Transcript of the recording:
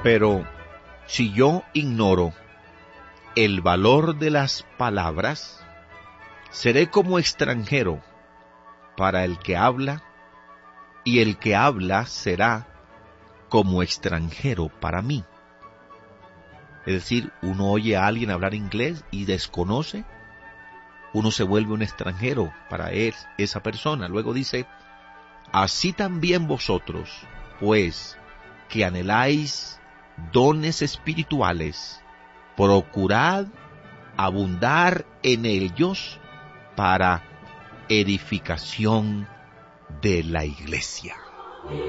Pero si yo ignoro el valor de las palabras, seré como extranjero para el que habla, y el que habla será como extranjero para mí. Es decir, uno oye a alguien hablar inglés y desconoce, uno se vuelve un extranjero para esa persona. Luego dice, así también vosotros, pues, que anheláis dones espirituales, procurad abundar en ellos para edificación de la iglesia.